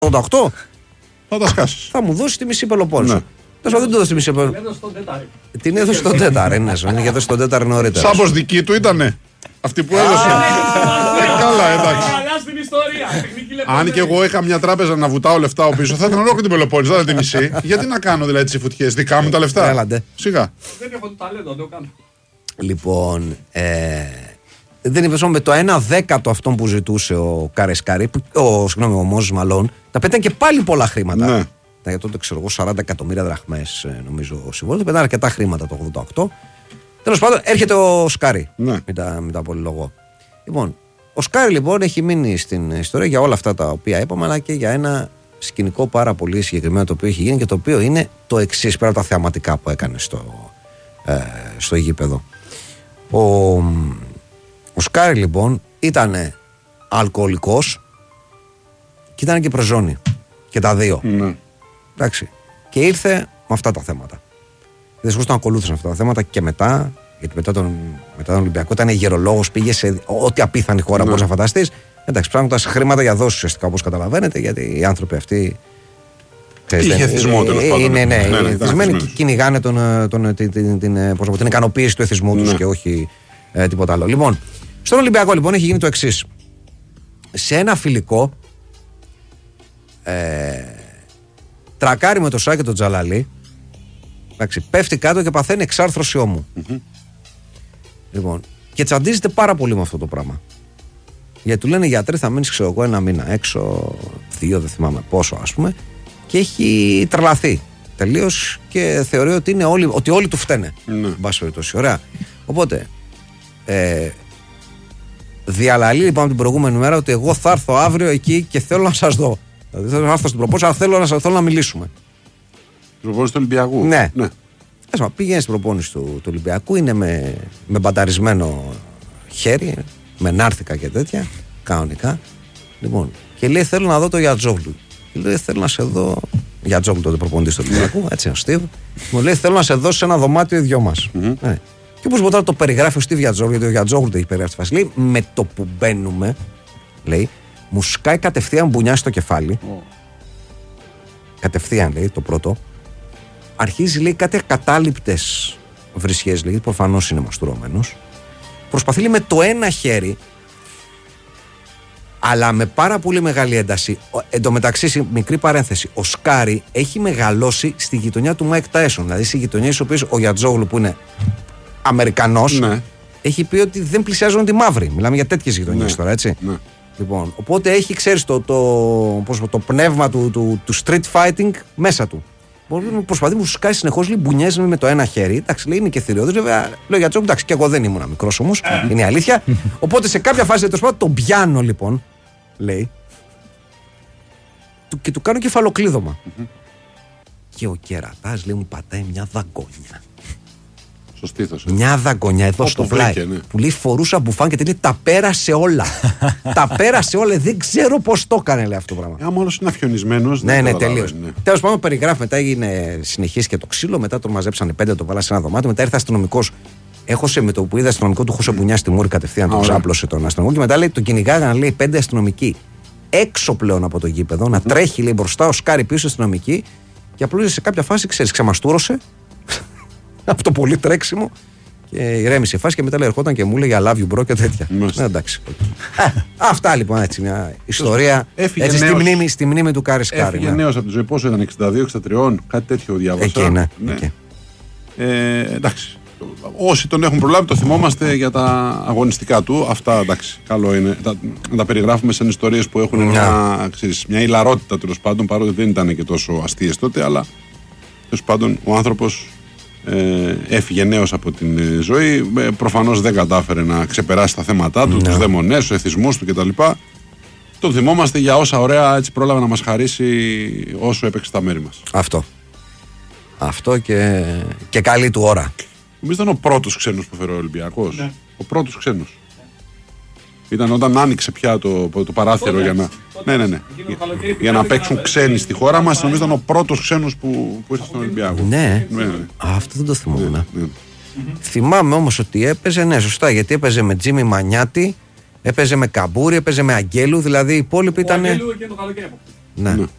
88. Θα τα σκάσεις. Θα μου δώσει τη μισή Πελοπόννησο. Ναι. Δεν του έδωσε τη μισή Πελοπόννησο. Την έδωσε στον Τέταρ. Είναι γιατί στον Τέταρ νωρίτερα. Σάμπος δική του ήτανε. Αυτή που έδωσε. Καλά, εντάξει. Αν και εγώ είχα μια τράπεζα να βουτάω λεφτά από πίσω, θα ήταν ολόκληρη την Πελοπόννησο, δεν ήταν τη μισή. Γιατί να κάνω δηλαδή τις φουτιές, δικά μου τα λεφτά. Έλαντε. Σιγά. Δεν έχω το ταλέντο, δεν το κάνω. Λοιπόν, δεν είπες με το 1/10 αυτόν που ζητούσε ο Καρεσκάρη, ο Μόζης μάλλον, τα πέτανε και πάλι πολλά χρήματα. Ναι. Για τότε ξέρω εγώ 40 εκατομμύρια δραχμές νομίζω συμβόλαιο, το πέτανε αρκετά χρήματα το 88. Τέλος πάντων, έρχεται ο Σκάρη. Ναι. Μετά πολυλογώ. Λοιπόν, ο Σκάρη λοιπόν έχει μείνει στην ιστορία για όλα αυτά τα οποία είπαμε, αλλά και για ένα σκηνικό πάρα πολύ συγκεκριμένο το οποίο έχει γίνει και το οποίο είναι το εξής, πέρα από τα θεαματικά που έκανε στο γήπεδο. Ο Σκάρη λοιπόν ήταν αλκοολικός και ήταν και προζώνη. Και τα δύο. Ναι. Εντάξει. Και ήρθε με αυτά τα θέματα. Δυστυχώς τον ακολούθησαν αυτά τα θέματα και μετά, γιατί μετά τον Ολυμπιακό ήταν γερολόγος, πήγε σε ό,τι απίθανη χώρα μπορείς να φανταστείς. Εντάξει, ψάχνοντας χρήματα για δόσεις ουσιαστικά, όπως καταλαβαίνετε, γιατί οι άνθρωποι αυτοί. Είχε εθισμό τέλος πάντων. Είναι εθισμένοι και κυνηγάνε την ικανοποίηση του εθισμού τους και όχι τίποτα άλλο. Λοιπόν, στον Ολυμπιακό λοιπόν έχει γίνει το εξής. Σε ένα φιλικό τρακάρει με το Σάκη και τον Τζαλαλή. Εντάξει, πέφτει κάτω και παθαίνει εξάρθρωση ώμου. Λοιπόν, και τσαντίζεται πάρα πολύ με αυτό το πράγμα. Γιατί του λένε γιατροί θα μείνεις ξέρω εγώ 1 μήνα έξω, 2 δεν θυμάμαι πόσο ας πούμε, και έχει τρελαθεί τελείως και θεωρεί ότι όλοι του φταίνε. Εν πάση περιπτώσει, ωραία. Οπότε διαλαλεί λοιπόν την προηγούμενη μέρα ότι εγώ θα έρθω αύριο εκεί και θέλω να σας δω. Δηλαδή θέλω να έρθω στην προπόνηση, αλλά θέλω να μιλήσουμε. Στην προπόνηση του Ολυμπιακού. Ναι. Πήγαινε στην προπόνηση του Ολυμπιακού, είναι με μπανταρισμένο χέρι, με νάρθηκα και τέτοια, κανονικά. Λοιπόν, και λέει θέλω να δω το Γιατζόγλου. Και λέει θέλω να σε δω. Γιατζόγλου τότε προπονητής του Ολυμπιακού, έτσι ο Στίβ. Μου λέει θέλω να σε δω σε ένα δωμάτιο οι δυο μας. Και όπως μετά το περιγράφει ο Στίβ Γιατζόγλου, γιατί ο Γιατζόγλου το έχει περιγράψει τη φάση, λέει με το που μπαίνουμε, λέει, μου σκάει κατευθείαν μπουνιά στο κεφάλι. Κατευθείαν λέει το πρώτο. Αρχίζει λέει κάτι ακατάληπτες βρισιές, λέει, προφανώς είναι μαστουρωμένος. Προσπαθεί λέει, με το ένα χέρι, αλλά με πάρα πολύ μεγάλη ένταση. Εν τω μεταξύ, μικρή παρένθεση, ο Σκάρη έχει μεγαλώσει στη γειτονιά του Μάικ Τάισον. Δηλαδή στη γειτονιά της οποίας ο Γιατζόγλου που είναι Αμερικανός, έχει πει ότι δεν πλησιάζουν τη μαύρη. Μιλάμε για τέτοιες γειτονιές τώρα, έτσι. Ναι. Λοιπόν, οπότε έχει, ξέρεις, το πνεύμα του street fighting μέσα του. Προσπαθεί να σκάσει συνεχώς μπουνιές με το ένα χέρι. Εντάξει, λέει είναι και θηριώδης. Βέβαια, λέω για Τζόκ, εντάξει, και εγώ δεν ήμουν μικρός όμως. Είναι η αλήθεια. Οπότε σε κάποια φάση τον πιάνω λοιπόν, λέει, και του κάνω κεφαλοκλείδωμα. Και ο κερατάς, λέει, μου πατάει μια δαγκόνια. Στο στήθος. Μια δαγκονιά εδώ στο πλάι. Ναι. Που λέει φορούσα μπουφάν και λέει τα πέρασε όλα. Τα πέρασε όλα. Δεν ξέρω πώς το έκανε, λέει αυτό το πράγμα. Άμα όλος είναι αφιονισμένος. Ναι, τελείως. Τέλος πάντων, περιγράφει μετά έγινε συνεχής και το ξύλο. Μετά τον μαζέψανε 5, το βάλα σε ένα δωμάτιο. Μετά ήρθε αστυνομικός. Έχωσε με το που είδε αστυνομικό του χώσε μπουνιά στη μούρη κατευθείαν. Τον ξάπλωσε τον αστυνομικό. Και μετά λέει τον κυνηγάγανε, λέει 5 αστυνομικοί έξω πλέον από το γήπεδο. Να τρέχει, λέει μπροστά ο Σκάρη πίσω αστυνομική. Και απλώς σε κάποια φάση, ξέρεις, ξεμαστούρωσε. Από το πολύ τρέξιμο και ηρέμησε η φάση και μετά λέει, ερχόταν και μου λέει I love you bro και τέτοια. Εντάξει. Αυτά λοιπόν, έτσι μια ιστορία έτσι, στη μνήμη του Κάρι Σκάρι. Έφυγε νέος από τη ζωή, πόσο ήταν, 62-63, κάτι τέτοιο διάβασα. Ναι. Εντάξει. Όσοι τον έχουν προλάβει το θυμόμαστε για τα αγωνιστικά του. Αυτά εντάξει, καλό είναι να τα περιγράφουμε σαν ιστορίες που έχουν μια ηλαρότητα τέλος πάντων, παρότι δεν ήταν και τόσο αστείες τότε, αλλά τέλος πάντων ο άνθρωπος έφυγε νέος από την ζωή. Προφανώς δεν κατάφερε να ξεπεράσει τα θέματά του, τους δαιμονές, τους εθισμούς του κτλ. Τον θυμόμαστε για όσα ωραία έτσι πρόλαβε να μας χαρίσει όσο έπαιξε στα μέρη μας. Αυτό και καλή του ώρα. Νομίζω ήταν ο πρώτος ξένος που φέρε ο Ολυμπιακός. Ναι. Ο πρώτος ξένος. Ήταν όταν άνοιξε πια το παράθυρο για να παίξουν ξένοι στη χώρα μας. Νομίζω ήταν ο πρώτος ξένος που ήρθε στον Ολυμπιακό. Ναι. Αυτό δεν το θυμόμουν. Θυμάμαι όμως ότι έπαιζε, σωστά, γιατί έπαιζε με Τζίμι Μανιάτη, έπαιζε με Καμπούρη, έπαιζε με Αγγέλου, δηλαδή οι υπόλοιποι ήταν. Αγγέλου και το καλοκαίρι. Ναι.